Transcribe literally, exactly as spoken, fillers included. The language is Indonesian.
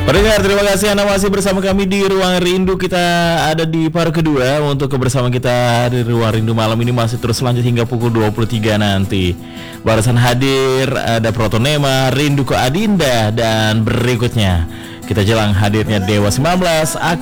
Pendengar, terima kasih Anda masih bersama kami di Ruang Rindu. Kita ada di part kedua. Untuk kebersamaan kita di Ruang Rindu malam ini masih terus lanjut hingga pukul dua puluh tiga nanti. Barisan hadir ada Protonema, Rindu ke Adinda, dan berikutnya kita jelang hadirnya Dewa sembilan belas, Aku